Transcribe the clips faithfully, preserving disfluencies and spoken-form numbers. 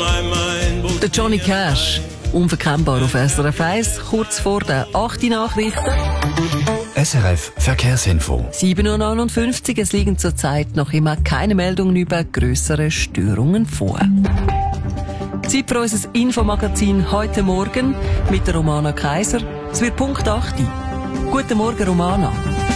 Der Johnny Cash, unverkennbar auf S R F eins, kurz vor den acht Uhr Nachrichten. S R F Verkehrsinfo. sieben Uhr neunundfünfzig, es liegen zurzeit noch immer keine Meldungen über grössere Störungen vor. Zeit für unser Infomagazin heute Morgen mit der Romana Kaiser. Es wird Punkt acht. Guten Morgen, Romana.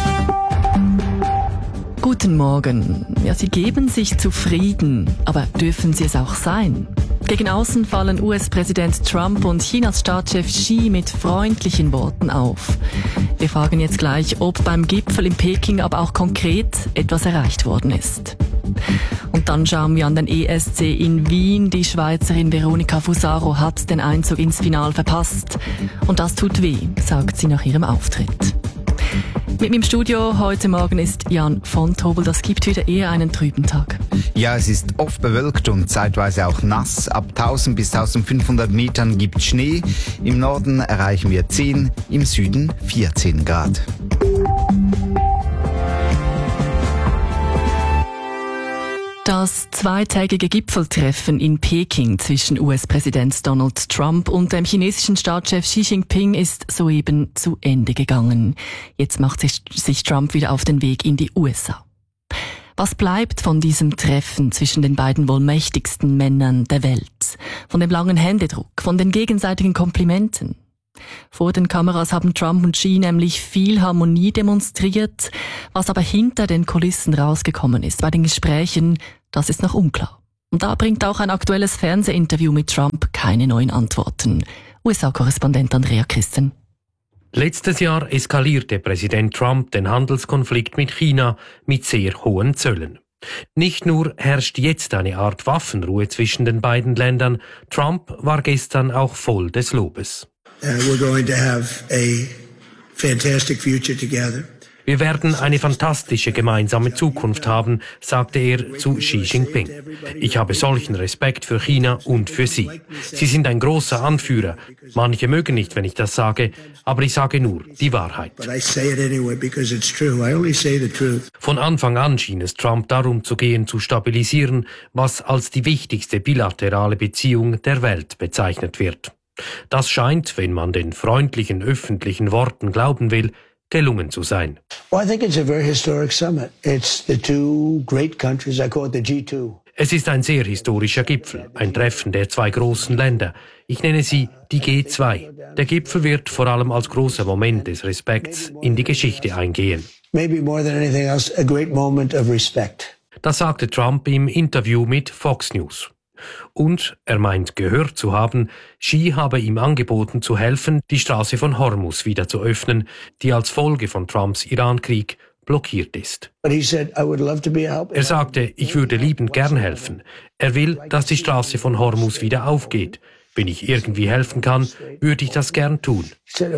Guten Morgen. Ja, Sie geben sich zufrieden, aber dürfen Sie es auch sein? Gegen außen fallen U S-Präsident Trump und Chinas Staatschef Xi mit freundlichen Worten auf. Wir fragen jetzt gleich, ob beim Gipfel in Peking aber auch konkret etwas erreicht worden ist. Und dann schauen wir an den E S C in Wien. Die Schweizerin Veronika Fusaro hat den Einzug ins Finale verpasst. Und das tut weh, sagt sie nach ihrem Auftritt. Mit mir im Studio heute Morgen ist Jan von Tobel. Das gibt wieder eher einen trüben Tag. Ja, es ist oft bewölkt und zeitweise auch nass. Ab tausend bis eintausendfünfhundert Metern gibt Schnee. Im Norden erreichen wir zehn, im Süden vierzehn Grad. Das zweitägige Gipfeltreffen in Peking zwischen U S-Präsident Donald Trump und dem chinesischen Staatschef Xi Jinping ist soeben zu Ende gegangen. Jetzt macht sich, sich Trump wieder auf den Weg in die U S A. Was bleibt von diesem Treffen zwischen den beiden wohl mächtigsten Männern der Welt? Von dem langen Händedruck, von den gegenseitigen Komplimenten? Vor den Kameras haben Trump und Xi nämlich viel Harmonie demonstriert. Was aber hinter den Kulissen rausgekommen ist bei den Gesprächen, das ist noch unklar. Und da bringt auch ein aktuelles Fernsehinterview mit Trump keine neuen Antworten. U S A-Korrespondent Andrea Christen. Letztes Jahr eskalierte Präsident Trump den Handelskonflikt mit China mit sehr hohen Zöllen. Nicht nur herrscht jetzt eine Art Waffenruhe zwischen den beiden Ländern, Trump war gestern auch voll des Lobes. Uh, we're going to have a fantastic future together. Wir werden eine fantastische gemeinsame Zukunft haben, sagte er zu Xi Jinping. Ich habe solchen Respekt für China und für Sie. Sie sind ein großer Anführer. Manche mögen nicht, wenn ich das sage, aber ich sage nur die Wahrheit. Von Anfang an schien es Trump darum zu gehen, zu stabilisieren, was als die wichtigste bilaterale Beziehung der Welt bezeichnet wird. Das scheint, wenn man den freundlichen öffentlichen Worten glauben will, gelungen zu sein. Well, I think it's a very historic summit. It's the two great countries, I call it the G two. Es ist ein sehr historischer Gipfel, ein Treffen der zwei großen Länder. Ich nenne sie die G zwei. Der Gipfel wird vor allem als großer Moment des Respekts in die Geschichte eingehen. Maybe more than anything else, a great moment of respect. Das sagte Trump im Interview mit Fox News. Und er meint gehört zu haben, Xi habe ihm angeboten zu helfen, die Straße von Hormuz wieder zu öffnen, die als Folge von Trumps Irankrieg blockiert ist. Er sagte, ich würde liebend gern helfen. Er will, dass die Straße von Hormuz wieder aufgeht. Wenn ich irgendwie helfen kann, würde ich das gern tun.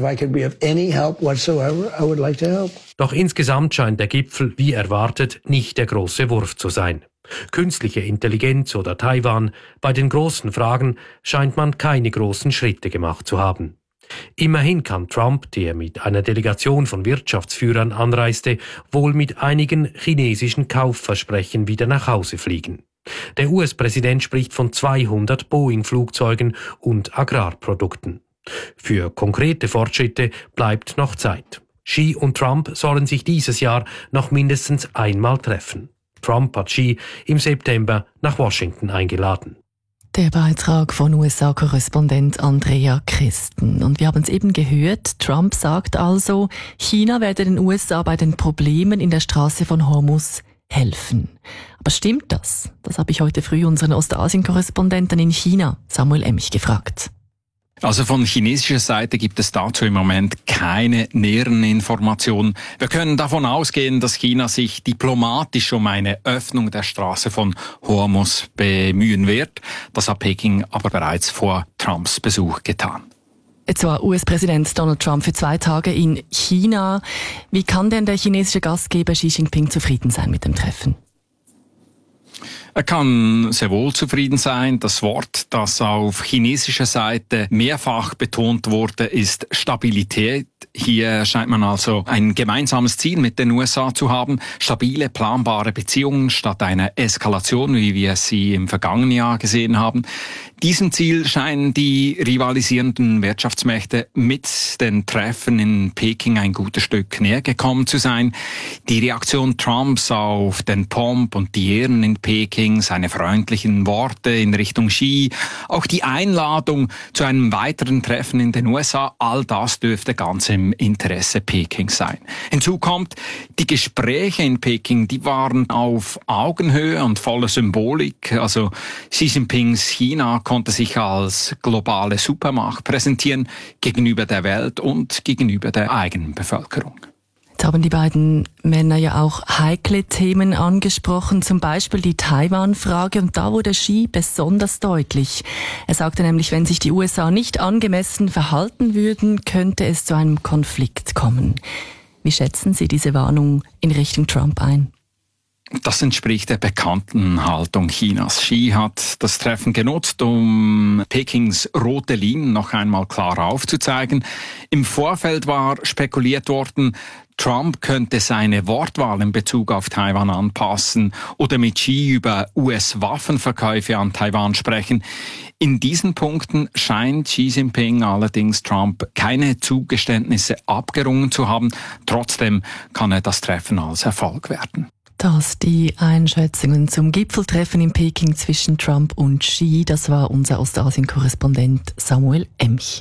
Doch insgesamt scheint der Gipfel, wie erwartet, nicht der große Wurf zu sein. Künstliche Intelligenz oder Taiwan, bei den großen Fragen scheint man keine großen Schritte gemacht zu haben. Immerhin kann Trump, der mit einer Delegation von Wirtschaftsführern anreiste, wohl mit einigen chinesischen Kaufversprechen wieder nach Hause fliegen. Der U S-Präsident spricht von zweihundert Boeing-Flugzeugen und Agrarprodukten. Für konkrete Fortschritte bleibt noch Zeit. Xi und Trump sollen sich dieses Jahr noch mindestens einmal treffen. Trump hat Xi im September nach Washington eingeladen. Der Beitrag von U S A-Korrespondent Andrea Christen. Und wir haben es eben gehört, Trump sagt also, China werde den U S A bei den Problemen in der Straße von Hormuz helfen. Aber stimmt das? Das habe ich heute früh unseren Ostasien-Korrespondenten in China, Samuel Emich, gefragt. Also von chinesischer Seite gibt es dazu im Moment keine näheren Informationen. Wir können davon ausgehen, dass China sich diplomatisch um eine Öffnung der Straße von Hormuz bemühen wird. Das hat Peking aber bereits vor Trumps Besuch getan. Jetzt war U S-Präsident Donald Trump für zwei Tage in China. Wie kann denn der chinesische Gastgeber Xi Jinping zufrieden sein mit dem Treffen? Er kann sehr wohl zufrieden sein. Das Wort, das auf chinesischer Seite mehrfach betont wurde, ist Stabilität. Hier scheint man also ein gemeinsames Ziel mit den U S A zu haben. Stabile, planbare Beziehungen statt einer Eskalation, wie wir sie im vergangenen Jahr gesehen haben. Diesem Ziel scheinen die rivalisierenden Wirtschaftsmächte mit den Treffen in Peking ein gutes Stück näher gekommen zu sein. Die Reaktion Trumps auf den Pomp und die Ehren in Peking, seine freundlichen Worte in Richtung Xi, auch die Einladung zu einem weiteren Treffen in den U S A, all das dürfte ganz im Interesse Pekings sein. Hinzu kommt, die Gespräche in Peking, die waren auf Augenhöhe und voller Symbolik. Also Xi Jinpings China konnte sich als globale Supermacht präsentieren gegenüber der Welt und gegenüber der eigenen Bevölkerung. Jetzt haben die beiden Männer ja auch heikle Themen angesprochen, zum Beispiel die Taiwan-Frage, und da wurde Xi besonders deutlich. Er sagte nämlich, wenn sich die U S A nicht angemessen verhalten würden, könnte es zu einem Konflikt kommen. Wie schätzen Sie diese Warnung in Richtung Trump ein? Das entspricht der bekannten Haltung Chinas. Xi hat das Treffen genutzt, um Pekings rote Linien noch einmal klar aufzuzeigen. Im Vorfeld war spekuliert worden, Trump könnte seine Wortwahl in Bezug auf Taiwan anpassen oder mit Xi über U S-Waffenverkäufe an Taiwan sprechen. In diesen Punkten scheint Xi Jinping allerdings Trump keine Zugeständnisse abgerungen zu haben. Trotzdem kann er das Treffen als Erfolg werden. Das die Einschätzungen zum Gipfeltreffen in Peking zwischen Trump und Xi. Das war unser Ostasien-Korrespondent Samuel Emch.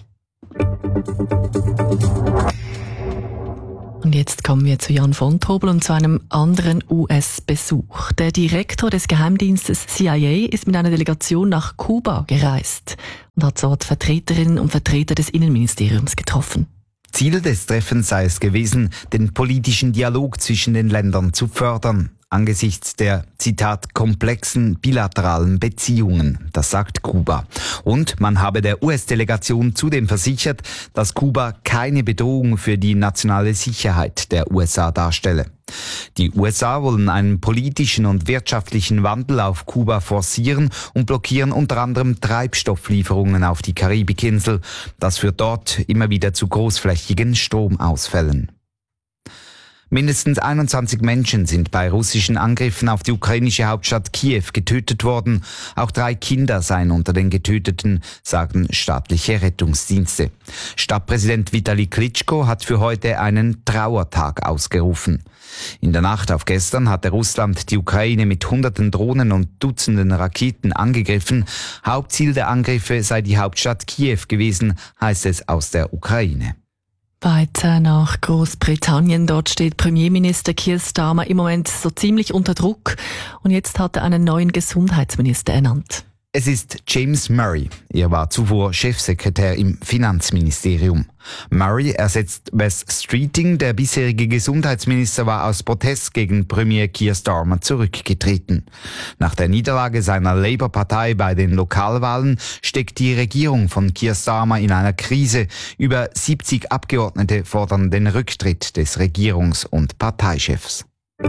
Und jetzt kommen wir zu Jan von Tobel und zu einem anderen U S-Besuch. Der Direktor des Geheimdienstes C I A ist mit einer Delegation nach Kuba gereist und hat dort Vertreterinnen und Vertreter des Innenministeriums getroffen. Ziel des Treffens sei es gewesen, den politischen Dialog zwischen den Ländern zu fördern, angesichts der, Zitat, komplexen bilateralen Beziehungen. Das sagt Kuba. Und man habe der U S-Delegation zudem versichert, dass Kuba keine Bedrohung für die nationale Sicherheit der U S A darstelle. Die U S A wollen einen politischen und wirtschaftlichen Wandel auf Kuba forcieren und blockieren unter anderem Treibstofflieferungen auf die Karibikinsel. Das führt dort immer wieder zu großflächigen Stromausfällen. Mindestens einundzwanzig Menschen sind bei russischen Angriffen auf die ukrainische Hauptstadt Kiew getötet worden. Auch drei Kinder seien unter den Getöteten, sagen staatliche Rettungsdienste. Stadtpräsident Vitali Klitschko hat für heute einen Trauertag ausgerufen. In der Nacht auf gestern hatte Russland die Ukraine mit hunderten Drohnen und Dutzenden Raketen angegriffen. Hauptziel der Angriffe sei die Hauptstadt Kiew gewesen, heißt es aus der Ukraine. Weiter nach Großbritannien. Dort steht Premierminister Keir Starmer im Moment so ziemlich unter Druck. Und jetzt hat er einen neuen Gesundheitsminister ernannt. Es ist James Murray. Er war zuvor Chefsekretär im Finanzministerium. Murray ersetzt Wes Streeting. Der bisherige Gesundheitsminister war aus Protest gegen Premier Keir Starmer zurückgetreten. Nach der Niederlage seiner Labour-Partei bei den Lokalwahlen steckt die Regierung von Keir Starmer in einer Krise. Über siebzig Abgeordnete fordern den Rücktritt des Regierungs- und Parteichefs.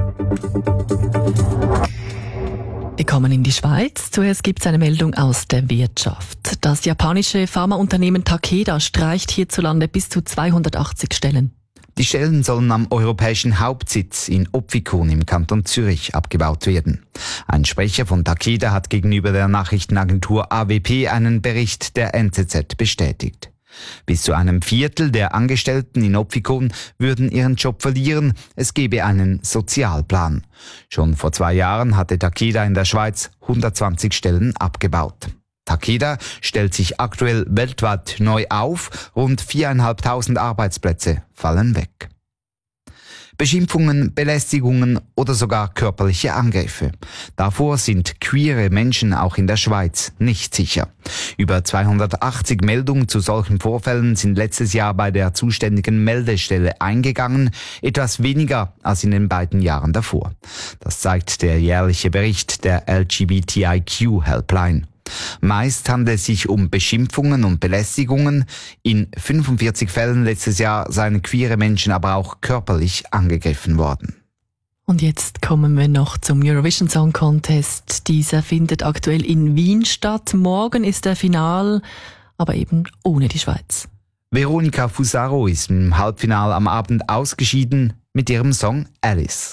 Wir kommen in die Schweiz. Zuerst gibt es eine Meldung aus der Wirtschaft. Das japanische Pharmaunternehmen Takeda streicht hierzulande bis zu zweihundertachtzig Stellen. Die Stellen sollen am europäischen Hauptsitz in Opfikon im Kanton Zürich abgebaut werden. Ein Sprecher von Takeda hat gegenüber der Nachrichtenagentur A W P einen Bericht der N Z Z bestätigt. Bis zu einem Viertel der Angestellten in Opfikon würden ihren Job verlieren. Es gebe einen Sozialplan. Schon vor zwei Jahren hatte Takeda in der Schweiz hundertzwanzig Stellen abgebaut. Takeda stellt sich aktuell weltweit neu auf. Rund viertausendfünfhundert Arbeitsplätze fallen weg. Beschimpfungen, Belästigungen oder sogar körperliche Angriffe. Davor sind queere Menschen auch in der Schweiz nicht sicher. Über zweihundertachtzig Meldungen zu solchen Vorfällen sind letztes Jahr bei der zuständigen Meldestelle eingegangen, etwas weniger als in den beiden Jahren davor. Das zeigt der jährliche Bericht der L G B T I Q Helpline. Meist handelt es sich um Beschimpfungen und Belästigungen. In fünfundvierzig Fällen letztes Jahr seien queere Menschen aber auch körperlich angegriffen worden. Und jetzt kommen wir noch zum Eurovision Song Contest. Dieser findet aktuell in Wien statt. Morgen ist der Final, aber eben ohne die Schweiz. Veronica Fusaro ist im Halbfinale am Abend ausgeschieden mit ihrem Song Alice.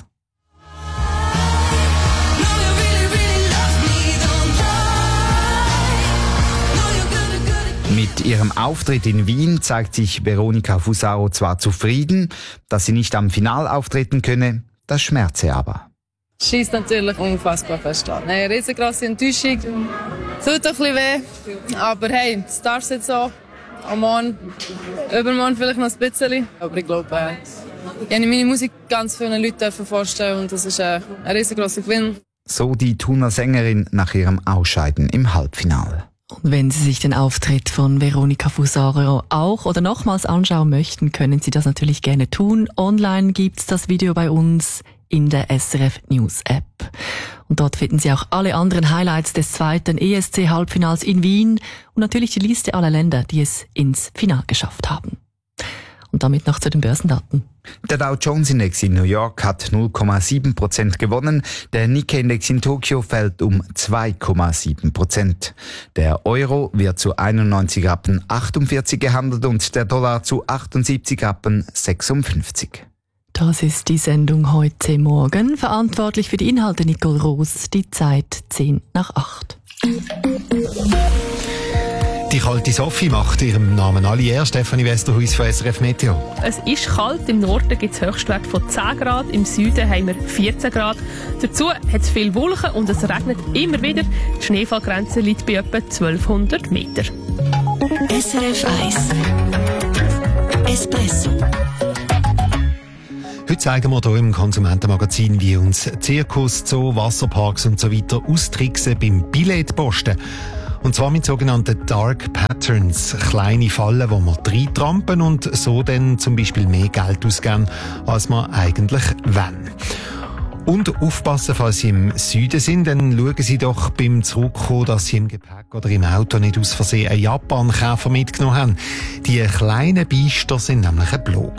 Mit ihrem Auftritt in Wien zeigt sich Veronica Fusaro zwar zufrieden, dass sie nicht am Final auftreten könne, das schmerze aber. Schießt natürlich unfassbar fest an. Eine riesengroße Enttäuschung. Tut ein bisschen weh. Aber hey, das darf jetzt so. Am Morgen, übermorgen vielleicht noch ein bisschen. Aber ich glaube, äh, ich habe meine Musik ganz vielen Leuten vorstellen und das ist äh, ein riesengroßer Gewinn. So die Thuner Sängerin nach ihrem Ausscheiden im Halbfinale. Und wenn Sie sich den Auftritt von Veronica Fusaro auch oder nochmals anschauen möchten, können Sie das natürlich gerne tun. Online gibt's das Video bei uns in der S R F News App. Und dort finden Sie auch alle anderen Highlights des zweiten E S C-Halbfinals in Wien und natürlich die Liste aller Länder, die es ins Finale geschafft haben. Und damit noch zu den Börsendaten. Der Dow Jones Index in New York hat null Komma sieben Prozent gewonnen, der Nikkei Index in Tokio fällt um zwei Komma sieben Prozent. Der Euro wird zu einundneunzig Rappen achtundvierzig gehandelt und der Dollar zu achtundsiebzig Rappen sechsundfünfzig. Das ist die Sendung heute Morgen. Verantwortlich für die Inhalte Nicole Roos, die Zeit zehn nach acht. Die kalte Sophie macht ihrem Namen alle Ehre. Stefanie Westerhuis von S R F Meteo. Es ist kalt. Im Norden gibt es Höchstwerte von zehn Grad, im Süden haben wir vierzehn Grad. Dazu hat es viele Wolken und es regnet immer wieder. Die Schneefallgrenze liegt bei etwa zwölfhundert Meter. S R F eins Espresso. Heute zeigen wir hier im Konsumentenmagazin, wie uns Zirkus, Zoo, Wasserparks und so weiter austricksen beim Billetposten. Und zwar mit sogenannten Dark Patterns, kleine Fallen, wo wir reintrampen und so dann zum Beispiel mehr Geld ausgeben, als wir eigentlich wollen. Und aufpassen, falls Sie im Süden sind, dann schauen Sie doch beim Zurückkommen, dass Sie im Gepäck oder im Auto nicht aus Versehen einen Japan-Käfer mitgenommen haben. Die kleinen Biester sind nämlich ein Blog.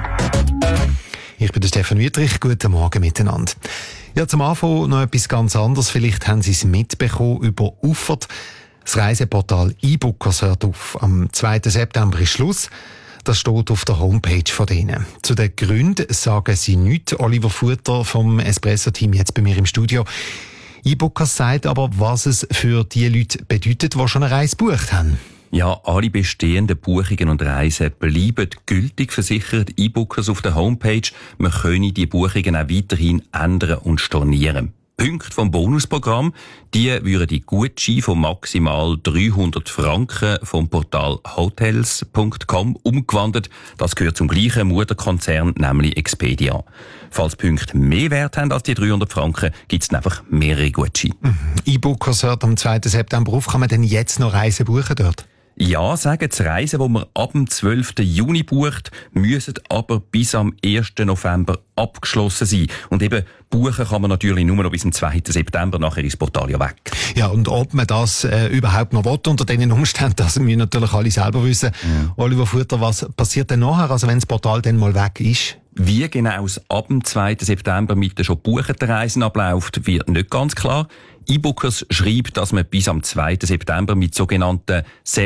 Ich bin der Stefan Wüttrich. Guten Morgen miteinander. Ja, zum Anfang noch etwas ganz anderes. Vielleicht haben Sie es mitbekommen über Uffert. Das Reiseportal eBookers hört auf. Am zweiten September ist Schluss. Das steht auf der Homepage von denen. Zu den Gründen sagen sie nichts. Oliver Futter vom Espresso-Team jetzt bei mir im Studio. eBookers sagt aber, was es für die Leute bedeutet, die schon eine Reise gebucht haben. Ja, alle bestehenden Buchungen und Reisen bleiben gültig versichert. eBookers auf der Homepage. Man könne die Buchungen auch weiterhin ändern und stornieren. Punkte vom Bonusprogramm, die würden die Gutscheine von maximal dreihundert Franken vom Portal hotels punkt com umgewandelt. Das gehört zum gleichen Mutterkonzern, nämlich Expedia. Falls Punkte mehr Wert haben als die dreihundert Franken, gibt es einfach mehrere Gutscheine. Mhm. eBookers hört am zweiten September auf. Kann man denn jetzt noch Reisen buchen dort? Ja, sagen die Reisen, die man ab dem zwölften Juni bucht, müssen aber bis am ersten November abgeschlossen sein. Und eben buchen kann man natürlich nur noch bis zum zweiten September, nachher ist das Portal ja weg. Ja, und ob man das äh, überhaupt noch will, unter diesen Umständen, das müssen natürlich alle selber wissen. Mhm. Oliver Futter, was passiert denn nachher, also wenn das Portal dann mal weg ist? Wie genau es ab dem zweiten September mit den schon gebuchten Reisen abläuft, wird nicht ganz klar. eBookers schreibt, dass man bis am zweiten September mit sogenannten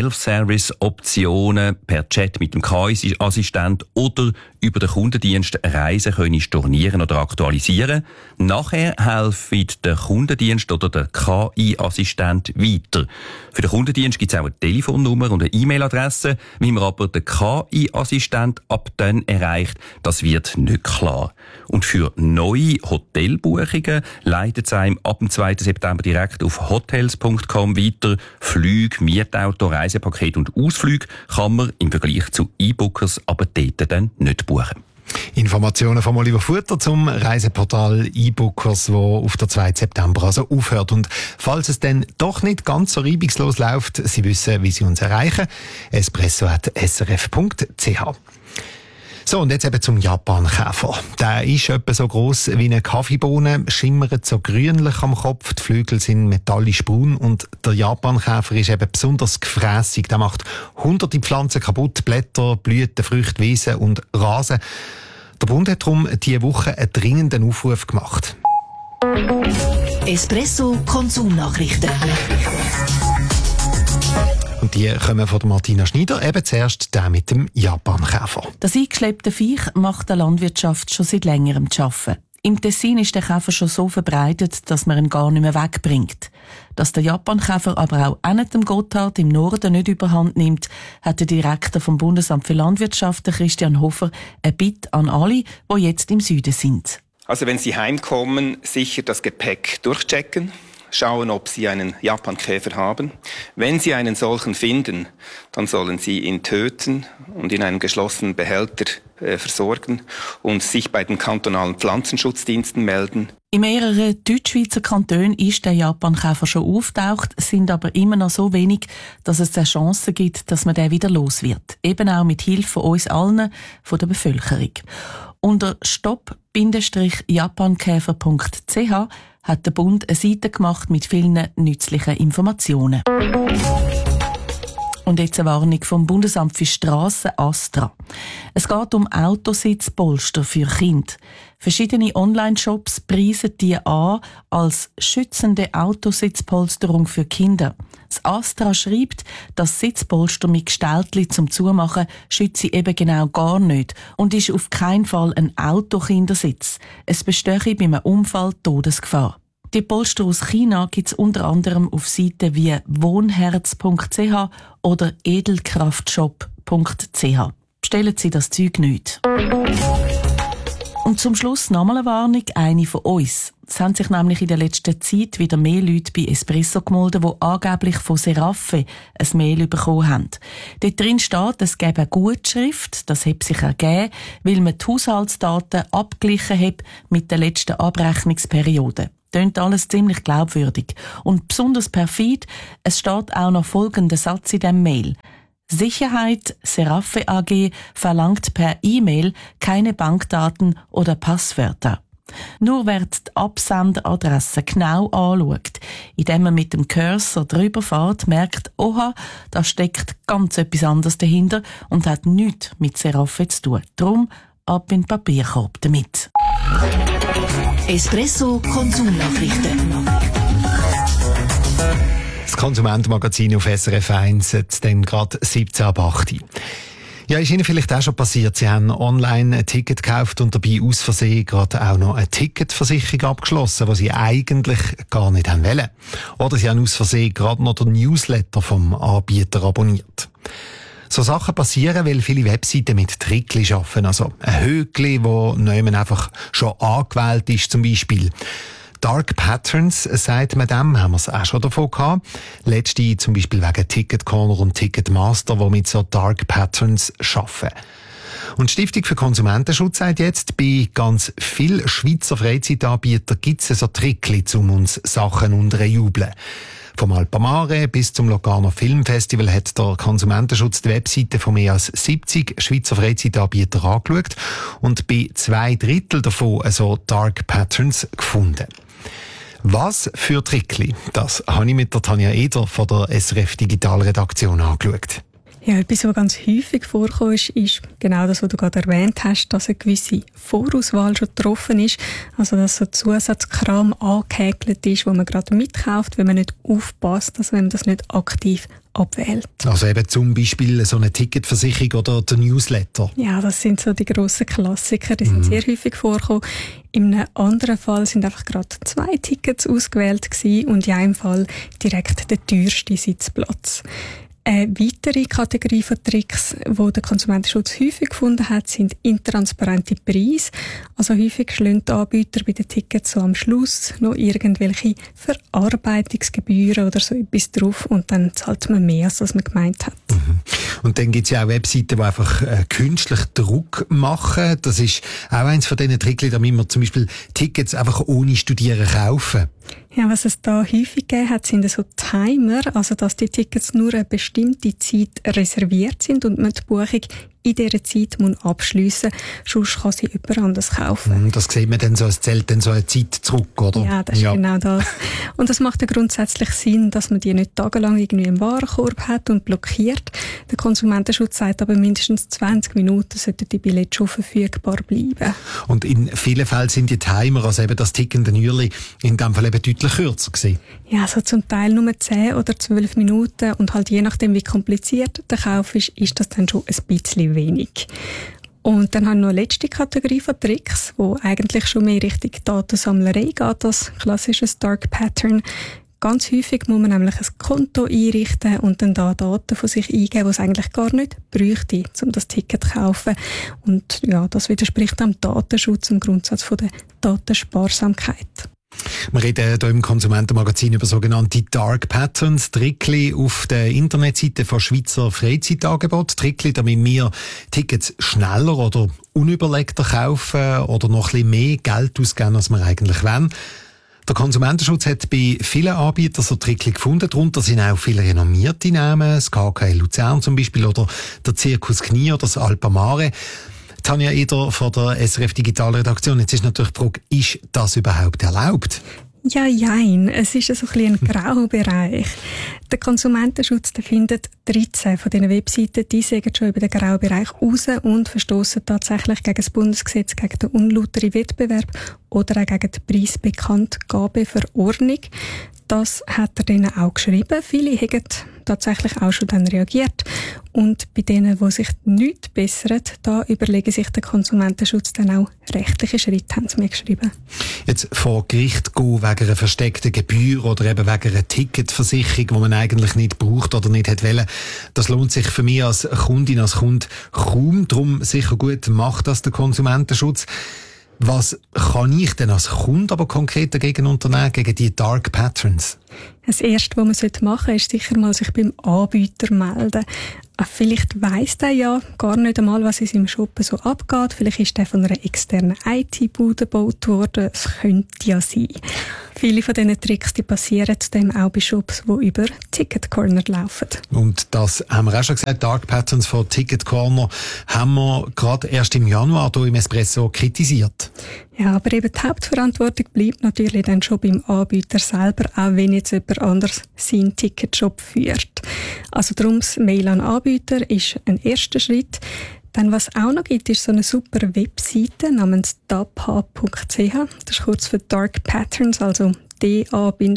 Self-Service-Optionen per Chat mit dem K I-Assistent oder über den Kundendienst Reisen können stornieren oder aktualisieren. Nachher helfen der Kundendienst oder der K I-Assistent weiter. Für den Kundendienst gibt es auch eine Telefonnummer und eine E-Mail-Adresse. Wie man aber den K I-Assistent ab dann erreicht, das wird nicht klar. Und für neue Hotelbuchungen leitet es einem ab dem zweiten September direkt auf hotels punkt com weiter. Flüge, Mietauto, Reisepaket und Ausflüge kann man im Vergleich zu eBookers aber dort dann nicht buchen. Informationen von Oliver Futter zum Reiseportal eBookers, das auf der zweiten September also aufhört. Und falls es dann doch nicht ganz so reibungslos läuft, Sie wissen, wie Sie uns erreichen. espresso at s r f punkt c h. So, und jetzt eben zum Japan-Käfer. Der ist etwa so gross wie eine Kaffeebohne, schimmert so grünlich am Kopf, die Flügel sind metallisch braun und der Japan-Käfer ist eben besonders gefrässig. Der macht hunderte Pflanzen kaputt, Blätter, Blüten, Früchte, Wiesen und Rasen. Der Bund hat darum diese Woche einen dringenden Aufruf gemacht. Espresso Konsumnachrichten. Und die kommen von Martina Schneider, eben zuerst der mit dem Japan-Käfer. Das eingeschleppte Viech macht der Landwirtschaft schon seit längerem zu arbeiten. Im Tessin ist der Käfer schon so verbreitet, dass man ihn gar nicht mehr wegbringt. Dass der Japankäfer aber auch nicht dem Gotthard im Norden nicht überhand nimmt, hat der Direktor vom Bundesamt für Landwirtschaft, Christian Hofer, ein Bitte an alle, die jetzt im Süden sind. Also wenn Sie heimkommen, sicher das Gepäck durchchecken. Schauen, ob Sie einen Japankäfer haben. Wenn Sie einen solchen finden, dann sollen Sie ihn töten und in einem geschlossenen Behälter äh, versorgen und sich bei den kantonalen Pflanzenschutzdiensten melden. In mehreren Deutschschweizer Kantonen ist der Japankäfer schon auftaucht, sind aber immer noch so wenig, dass es eine Chance gibt, dass man den wieder los wird. Eben auch mit Hilfe von uns allen, von der Bevölkerung. Unter stop japankäfer punkt c h hat der Bund eine Seite gemacht mit vielen nützlichen Informationen. Und jetzt eine Warnung vom Bundesamt für Strassen Astra. Es geht um Autositzpolster für Kinder. Verschiedene Online-Shops preisen die an als schützende Autositzpolsterung für Kinder. Das Astra schreibt, dass Sitzpolster mit Gestaltli zum Zumachen schütze eben genau gar nicht und ist auf keinen Fall ein Autokindersitz. Es bestehe bei einem Unfall Todesgefahr. Die Polster aus China gibt es unter anderem auf Seiten wie wohnherz punkt c h oder edelkraftshop punkt c h. Bestellen Sie das Zeug nicht. Und zum Schluss nochmal eine Warnung, eine von uns. Es haben sich nämlich in der letzten Zeit wieder mehr Leute bei Espresso gemeldet, die angeblich von Seraffe ein Mail bekommen haben. Dort drin steht, es gäbe eine Gutschrift, das hat sich ergeben, weil man die Haushaltsdaten abgeglichen hat mit der letzten Abrechnungsperiode. Tönt alles ziemlich glaubwürdig. Und besonders perfid, es steht auch noch folgender Satz in dem Mail. Sicherheit Seraffe A G verlangt per E-Mail keine Bankdaten oder Passwörter. Nur wer die Absenderadresse genau anschaut, indem man mit dem Cursor drüber fährt, merkt, oha, da steckt ganz etwas anderes dahinter und hat nichts mit Seraffe zu tun. Drum ab in den Papierkorb damit. Espresso Konsumnachrichten. Das Konsumentenmagazin auf S R F eins, jetzt dann gerade siebzehn ab acht. Ja, ist Ihnen vielleicht auch schon passiert, Sie haben online ein Ticket gekauft und dabei aus Versehen gerade auch noch eine Ticketversicherung abgeschlossen, die Sie eigentlich gar nicht haben wollen. Oder Sie haben aus Versehen gerade noch den Newsletter vom Anbieter abonniert. So Sachen passieren, weil viele Webseiten mit Trickli arbeiten. Also ein Höckli, wo niemand einfach schon angewählt ist, zum Beispiel. Dark Patterns, sagt man dem, haben wir es auch schon davon gehabt. Letzte zum Beispiel wegen Ticket Corner und Ticketmaster, die mit so Dark Patterns arbeiten. Und die Stiftung für Konsumentenschutz sagt jetzt, bei ganz vielen Schweizer Freizeitanbietern gibt es so Trickli, um uns Sachen unterjubeln. Vom Alpamare bis zum Locarno Filmfestival hat der Konsumentenschutz die Webseite von mehr als siebzig Schweizer Freizeitanbietern angeschaut und bei zwei Drittel davon also Dark Patterns gefunden. Was für Trickli? Das habe ich mit der Tanja Eder von der S R F Digitalredaktion angeschaut. Ja, etwas, was ganz häufig vorkommt, ist genau das, was du gerade erwähnt hast, dass eine gewisse Vorauswahl schon getroffen ist. Also, dass so Zusatzkram angehäkelt ist, wo man gerade mitkauft, wenn man nicht aufpasst, dass man das nicht aktiv abwählt. Also eben zum Beispiel so eine Ticketversicherung oder der Newsletter. Ja, das sind so die grossen Klassiker, die sind mhm. sehr häufig vorgekommen. In einem anderen Fall sind einfach gerade zwei Tickets ausgewählt gewesen und in einem Fall direkt der teuerste Sitzplatz. Eine weitere Kategorie von Tricks, die der Konsumentenschutz häufig gefunden hat, sind intransparente Preise. Also häufig schlagen die Anbieter bei den Tickets so am Schluss noch irgendwelche Verarbeitungsgebühren oder so etwas drauf und dann zahlt man mehr, als man gemeint hat. Mhm. Und dann gibt es ja auch Webseiten, die einfach äh, künstlich Druck machen. Das ist auch eins von diesen Tricks, damit man zum Beispiel Tickets einfach ohne Studieren kaufen. Ja, was es da häufig gegeben hat, sind so Timer, also dass die Tickets nur eine bestimmte Zeit reserviert sind und man die Buchung in dieser Zeit muss abschliessen, sonst kann sie jemand anders kaufen. Das sieht man dann so, es zählt dann so eine Zeit zurück, oder? Ja, das ist ja. genau das. Und das macht ja grundsätzlich Sinn, dass man die nicht tagelang irgendwie im Warenkorb hat und blockiert. Der Konsumentenschutz sagt aber, mindestens zwanzig Minuten sollten die Billette schon verfügbar bleiben. Und in vielen Fällen sind die Timer, also eben das tickende Uhrli, in dem Fall eben deutlich kürzer gewesen. Ja, also zum Teil nur zehn oder zwölf Minuten und halt je nachdem, wie kompliziert der Kauf ist, ist das dann schon ein bisschen wenig. Und dann haben wir noch eine letzte Kategorie von Tricks, wo eigentlich schon mehr Richtung Datensammlerei geht, als klassisches Dark Pattern. Ganz häufig muss man nämlich ein Konto einrichten und dann da Daten von sich eingeben, die es eigentlich gar nicht bräuchte, um das Ticket zu kaufen. Und ja, das widerspricht am Datenschutz, im Grundsatz von der Datensparsamkeit. Wir reden hier im Konsumentenmagazin über sogenannte Dark Patterns, Trickli auf der Internetseite von Schweizer Freizeitangeboten. Trickli, damit wir Tickets schneller oder unüberlegter kaufen oder noch ein bisschen mehr Geld ausgeben, als wir eigentlich wollen. Der Konsumentenschutz hat bei vielen Anbietern so Trickli gefunden. Darunter sind auch viele renommierte Namen, das K K Luzern zum Beispiel oder der Zirkus Knie oder das Alpamare. Tanja Eder von der S R F Digitalredaktion. Jetzt ist natürlich die Frage, ist das überhaupt erlaubt? Ja, jein. Es ist so ein bisschen ein Graubereich. Der Konsumentenschutz der findet dreizehn von diesen Webseiten, die sagen schon über den Graubereich raus und verstoßen tatsächlich gegen das Bundesgesetz gegen den unlauteren Wettbewerb oder auch gegen die Preisbekanntgabeverordnung. Das hat er denen auch geschrieben. Viele haben tatsächlich auch schon dann reagiert. Und bei denen, die sich nichts bessern, da überlegen sich der Konsumentenschutz dann auch rechtliche Schritte, haben sie mir geschrieben. Jetzt vor Gericht gehen wegen einer versteckten Gebühr oder eben wegen einer Ticketversicherung, die man eigentlich nicht braucht oder nicht hätte wollen, das lohnt sich für mich als Kundin, als Kunde kaum. Darum sicher gut macht das der Konsumentenschutz. Was kann ich denn als Kunde aber konkret dagegen unternehmen, gegen die Dark Patterns? Das Erste, was man machen sollte, ist sicher mal sich beim Anbieter melden. Vielleicht weiss der ja gar nicht einmal, was in seinem Shop so abgeht. Vielleicht ist der von einer externen I T-Bude gebaut worden. Es könnte ja sein. Viele von diesen Tricks die passieren zudem auch bei Shops, die über Ticket Corner laufen. Und das haben wir auch schon gesagt, Dark Patterns von Ticket Corner haben wir gerade erst im Januar hier im Espresso kritisiert. Ja, aber eben die Hauptverantwortung bleibt natürlich dann schon beim Anbieter selber, auch wenn jetzt jemand anders seinen Ticketshop führt. Also darum das Mail an Anbieter ist ein erster Schritt. Dann, was auch noch gibt, ist so eine super Webseite namens d a p h punkt c h. Das ist kurz für Dark Patterns, also D A P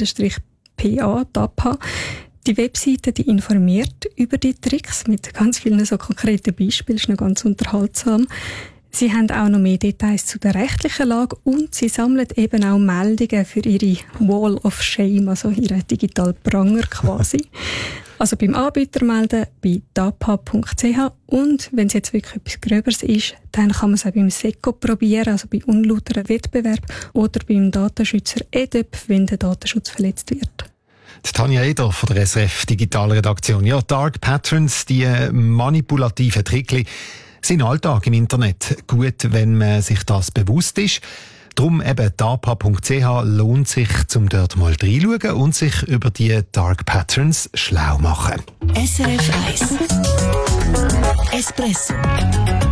A, D A P H. Die Webseite, die informiert über die Tricks mit ganz vielen so konkreten Beispielen, ist noch ganz unterhaltsam. Sie haben auch noch mehr Details zu der rechtlichen Lage und sie sammeln eben auch Meldungen für ihre Wall of Shame, also ihre digitalen Pranger quasi. Also beim Anbieter melden, bei d a p h punkt c h und wenn es jetzt wirklich etwas Gröberes ist, dann kann man es auch beim SECO probieren, also bei unlauteren Wettbewerb oder beim Datenschützer E D E P, wenn der Datenschutz verletzt wird. Die Tanja Eder von der S R F Digitalredaktion. Ja, Dark Patterns, die manipulativen Trickli, sind Alltag im Internet. Gut, wenn man sich das bewusst ist. Darum eben d a p h punkt c h lohnt sich, um dort mal reinschauen und sich über die Dark Patterns schlau machen. S R F eins Espresso